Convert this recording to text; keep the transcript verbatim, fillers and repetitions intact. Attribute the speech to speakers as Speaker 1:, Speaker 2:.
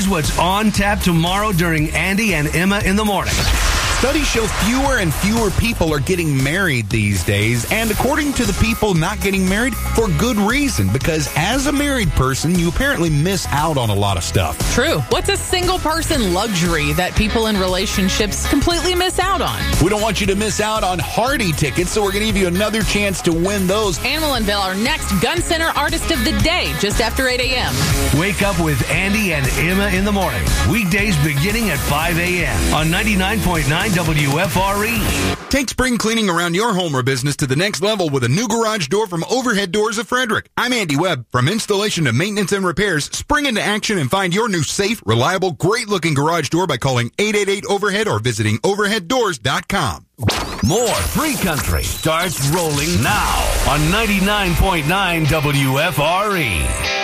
Speaker 1: what's on tap tomorrow during Andy and Emma in the Morning.
Speaker 2: Studies show fewer and fewer people are getting married these days, and according to the people not getting married, for good reason, because as a married person, you apparently miss out on a lot of stuff.
Speaker 3: True. What's a single person luxury that people in relationships completely miss out on?
Speaker 2: We don't want you to miss out on Hardy tickets, so we're going to give you another chance to win those.
Speaker 3: And we'll unveil our next Gun Center Artist of the Day just after eight a.m.
Speaker 1: Wake up with Andy and Emma in the Morning. Weekdays beginning at five a.m. on ninety-nine point nine W F R E.
Speaker 2: Take spring cleaning around your home or business to the next level with a new garage door from Overhead Doors of Frederick. I'm Andy Webb. From installation to maintenance and repairs, spring into action and find your new safe, reliable, great-looking garage door by calling eight eight eight overhead or visiting overhead doors dot com.
Speaker 1: More Free Country starts rolling now on ninety-nine point nine W F R E.